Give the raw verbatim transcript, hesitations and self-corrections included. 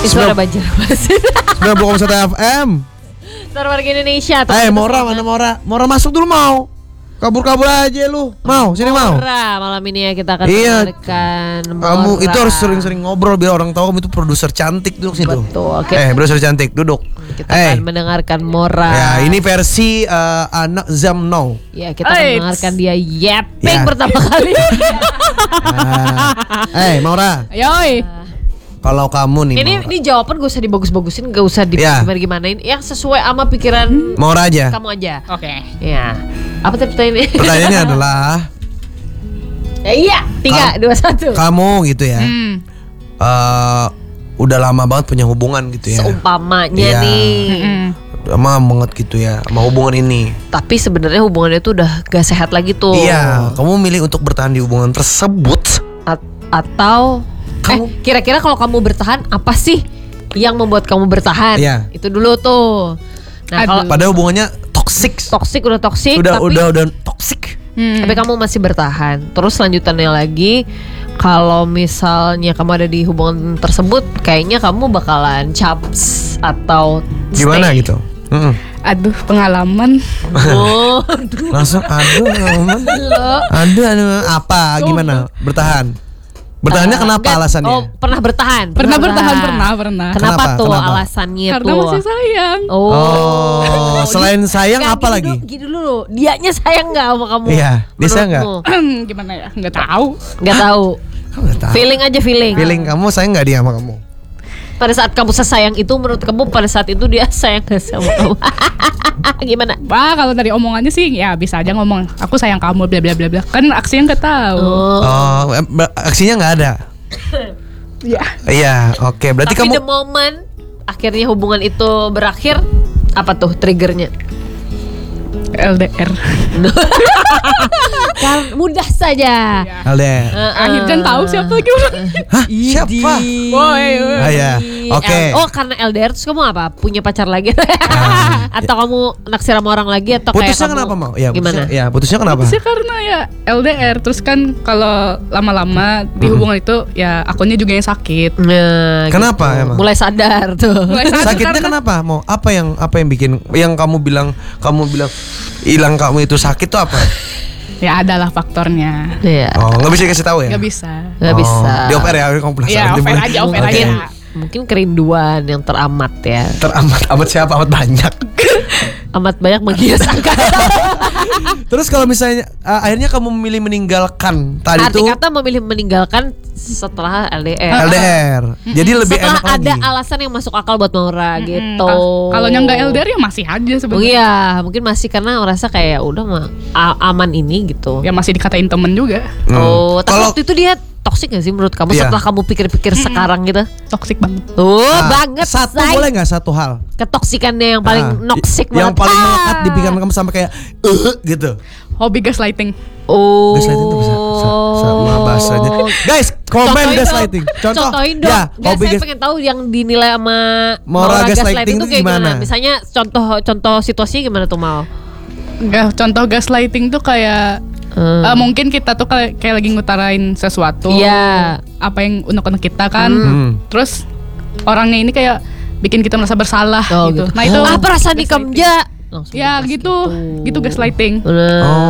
Suara Banjarmasin. sembilan puluh koma satu F M. Suara warga Indonesia. Eh, Mora mana Mora? Mora masuk dulu mau. Kabur-kabur aja lu. Mau, sini mau. Mora, malam ini ya kita akan iya. mendengarkan Kamu itu harus sering-sering ngobrol biar orang tahu kamu itu produser cantik. Duduk situ. Betul. Okay. Eh, produser cantik, duduk. Kita eh. akan mendengarkan Mora. Ya, ini versi uh, anak Zam Now. Ya, kita akan mendengarkan dia yapping ya. pertama kali. ah. Eh, Mora. Yoi. Kalau kamu nih Ini Maura. ini jawaban gak usah dibagus-bagusin, gak usah Ya. digimana-gimanain. Yang sesuai sama pikiran Maura aja. kamu aja. Oke. Okay. Ya. Apa tadi pertanyaannya? Pertanyaannya adalah ya, iya, tiga, dua, satu. Kamu gitu ya. Hmm. Uh, udah lama banget punya hubungan gitu ya. Seumpamanya Iya. nih. Mm-mm. Lama banget gitu ya sama hubungan ini. Tapi sebenarnya hubungannya tuh udah gak sehat lagi tuh. Iya, kamu milih untuk bertahan di hubungan tersebut. A- atau Kamu- eh kira-kira kalau kamu bertahan apa sih yang membuat kamu bertahan? Iya. Itu dulu tuh. Nah, kalau Padahal hubungannya toxic. toksik udah toksik Udah tapi udah udah toxic. Hmm. tapi kamu masih bertahan. Terus lanjutannya lagi, kalau misalnya kamu ada di hubungan tersebut, kayaknya kamu bakalan caps atau Gimana stay. gitu? Mm-mm. Aduh, pengalaman. Oh, aduh. Langsung aduh, aman. Lo. aduh, aduh, apa? Gimana? Bertahan. Bertahannya Uh, kenapa enggak. alasannya? Oh, pernah bertahan. Pernah bertahan, pernah, pernah. Kenapa, Kenapa? tuh Kenapa? alasannya Karena tuh? masih sayang. Oh. Oh, selain sayang Nggak, apa gini lagi? Dulu, gini dulu, dianya sayang nggak sama kamu? Iya, dia sayang nggak? Menurutmu? Gimana ya? Nggak tahu. Nggak tahu. Kamu nggak tahu. Feeling aja feeling. Feeling kamu sayang nggak dia sama kamu? Pada saat kamu sesayang itu, menurut kamu pada saat itu dia sayang nggak sama kamu? Gimana? Wah, kalau dari omongannya sih ya bisa aja ngomong aku sayang kamu bla bla bla bla. Kan aksinya nggak tahu. Oh. Oh, eh, ber- aksinya nggak ada. Ya. Iya, oke. Berarti Tapi kamu the moment akhirnya hubungan itu berakhir, apa tuh triggernya? L D R. Kan mudah saja. L D R. Heeh. Akhirnya tahu siapa lagi orang. Hah? Siapa? Woi, woi. Ah, ya. Oke. L- Oh, karena L D R terus kamu apa? Punya pacar lagi? Atau kamu naksir sama orang lagi atau kayak Putusnya kamu kenapa mau? Ya, gimana? putusnya, ya, putusnya kenapa? Terusnya karena ya L D R. Terus kan kalau lama-lama di hubungan itu ya akunnya juga yang sakit. Nah, Kenapa gitu. emang? Mulai sadar tuh. Mulai sadar Sakitnya karena- kenapa? Mau apa yang apa yang bikin yang kamu bilang kamu bilang hilang kamu itu sakit tuh apa? Ya adalah faktornya. Iya. Oh, nggak bisa kasih tahu ya? Nggak bisa. Nggak Oh, bisa. Dioper ya, kamu penasaran. Ya, oper Dimulai. aja, oper Oke. aja. Mungkin kerinduan yang teramat ya. Teramat amat siapa? Amat banyak. Amat banyak menghias angkasa. Terus kalau misalnya uh, akhirnya kamu memilih meninggalkan tadi Arti tuh kata memilih meninggalkan setelah L D R. L D R. Jadi lebih Setelah enak ada lagi. alasan yang masuk akal buat Maura Mm-mm. gitu. Ka- Kalau yang nggak L D R ya masih aja Oh sebenarnya. iya, mungkin masih karena ngerasa kayak udah mah a- aman ini gitu. Ya masih dikatain temen juga. Hmm. Oh, tapi Kalau waktu itu dia toksik gak sih menurut kamu Iya. setelah kamu pikir-pikir sekarang gitu? Toxic banget. Oh, ah, banget satu say. boleh nggak satu hal? Ketoksikannya yang paling Ah, noksik yang banget. paling Ah. melekat di pikiran kamu sampai kayak eh gitu. Hobi gaslighting. Oh. Gaslighting itu bisa sa- sama bahasanya. Guys, komen Contohin gaslighting. dong. Contoh. Contohin dong. Ya, Nggak, hobi saya gas- pengen tahu yang dinilai sama Maura gaslighting itu itu kayak gimana? Misalnya contoh contoh situasinya gimana tuh Mal? Nggak, contoh gaslighting tuh kayak Hmm. eh, mungkin kita tuh kayak, kayak lagi ngutarain sesuatu. Iya. Apa yang unek-unek kita kan. Hmm. Terus orangnya ini kayak bikin kita merasa bersalah Oh, gitu. gitu. Nah itu ah perasaan gaslighting. dikemja. Langsung Ya dikasih gitu, gitu gaslighting. Nah.